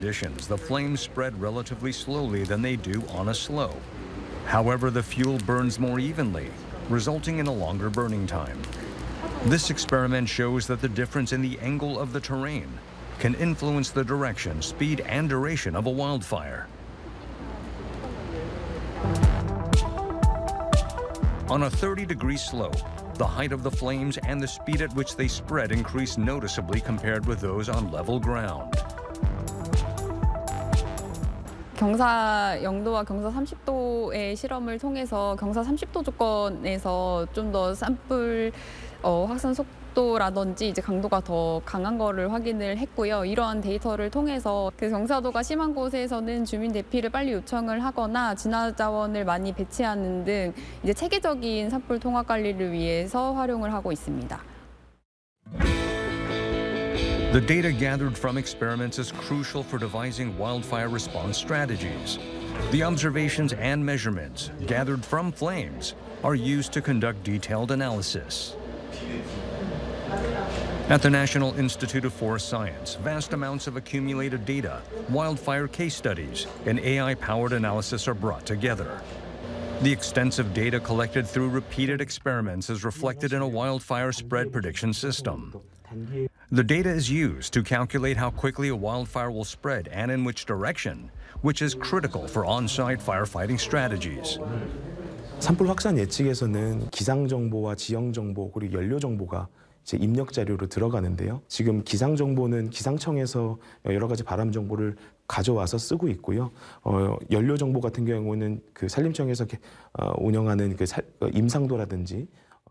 conditions, the flames spread relatively slowly than they do on a slope. However, the fuel burns more evenly, resulting in a longer burning time. This experiment shows that the difference in the angle of the terrain can influence the direction, speed, and duration of a wildfire. On a 30-degree slope, the height of the flames and the speed at which they spread increase noticeably compared with those on level ground. 경사 0도와 경사 30도의 실험을 통해서 경사 30도 조건에서 좀 더 산불 확산 속도라든지 이제 강도가 더 강한 거를 확인을 했고요. 이러한 데이터를 통해서 그 경사도가 심한 곳에서는 주민 대피를 빨리 요청을 하거나 진화 자원을 많이 배치하는 등 이제 체계적인 산불 통합 관리를 위해서 활용을 하고 있습니다. The data gathered from experiments is crucial for devising wildfire response strategies. The observations and measurements gathered from flames are used to conduct detailed analysis. At the National Institute of Forest Science, vast amounts of accumulated data, wildfire case studies, and AI-powered analysis are brought together. The extensive data collected through repeated experiments is reflected in a wildfire spread prediction system. The data is used to calculate how quickly a wildfire will spread and in which direction, which is critical for on-site firefighting strategies. 산불 확산 예측에서는 기상 정보와 지형 정보 그리고 연료 정보가 이제 입력 자료로 들어가는데요. 지금 기상 정보는 기상청에서 여러 가지 바람 정보를 가져와서 쓰고 있고요. 연료 정보 같은 경우는 그 산림청에서 운영하는 그 임상도라든지.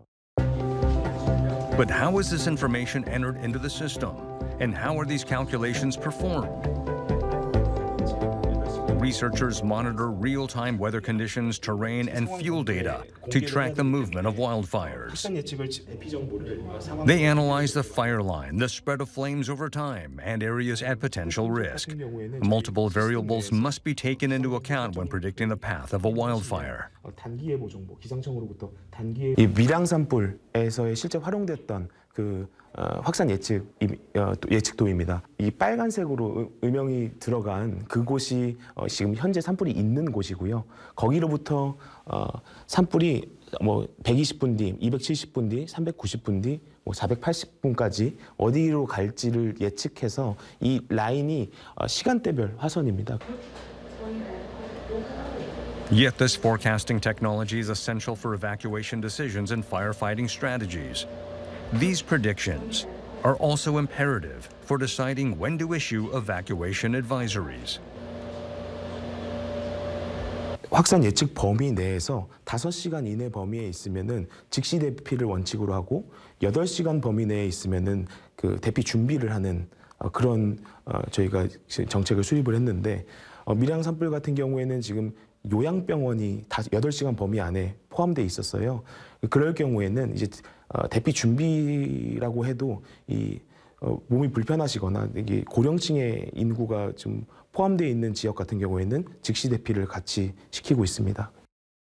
But how is this information entered into the system, and how are these calculations performed? Researchers monitor real-time weather conditions, terrain, and fuel data to track the movement of wildfires. They analyze the fire line, the spread of flames over time, and areas at potential risk. Multiple variables must be taken into account when predicting the path of a wildfire. 이 밀양 산불에서의 실제 활용됐던 그 확산 예측도입니다. 이 빨간색으로 음영이 들어간 그곳이 지금 현재 산불이 있는 곳이고요. 거기로부터 산불이 뭐 120분 뒤, 270분 뒤, 390분 뒤, 뭐 480분까지 어디로 갈지를 예측해서 이 라인이 시간대별 화선입니다. Yet this forecasting technology is essential for evacuation decisions and firefighting strategies. These predictions are also imperative for deciding when to issue evacuation advisories. 확산 예측 범위 내에서 5시간 이내 범위에 있으면은 즉시 대피를 원칙으로 하고 8시간 범위 내에 있으면은 그 대피 준비를 하는 그런 저희가 정책을 수립을 했는데 밀양 산불 같은 경우에는 지금 요양병원이 8시간 범위 안에 포함되어 있었어요. 그럴 경우에는 이제 대피 준비라고 해도 이 몸이 불편하시거나 이게 고령층의 인구가 좀 포함되어 있는 지역 같은 경우에는 즉시 대피를 같이 시키고 있습니다.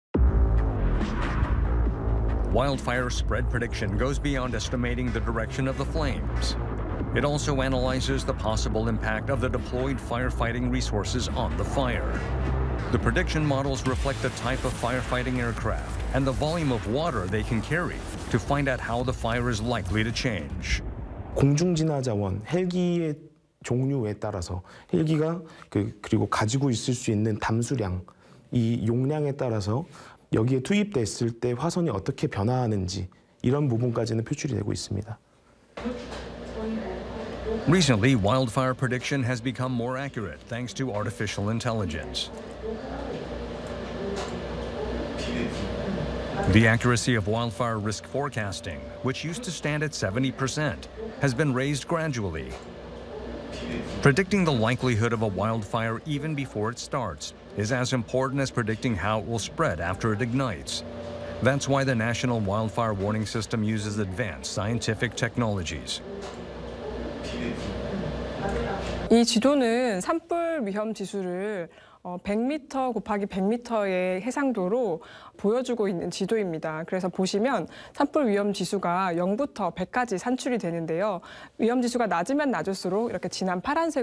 Wildfire spread prediction goes beyond estimating the direction of the flames. It also analyzes the possible impact of the deployed firefighting resources on the fire. The prediction models reflect the type of firefighting aircraft and the volume of water they can carry to find out how the fire is likely to change. 공중진화 자원, 헬기의 종류에 따라서 헬기가 그리고 가지고 있을 수 있는 담수량, 이 용량에 따라서 여기에 투입됐을 때 화선이 어떻게 변화하는지 이런 부분까지는 표출이 되고 있습니다. Recently, wildfire prediction has become more accurate thanks to artificial intelligence. The accuracy of wildfire risk forecasting, which used to stand at 70%, has been raised gradually. Predicting the likelihood of a wildfire even before it starts is as important as predicting how it will spread after it ignites. That's why the National Wildfire Warning System uses advanced scientific technologies. 이 지도는 산불 위험 지수를 100m 곱하기 100m의 해상도로 보여주고 있는 지도입니다. 그래서 보시면 산불 위험 지수가 0부터 100까지 산출이 되는데요. 위험 지수가 낮으면 낮을수록 이렇게 진한 파란색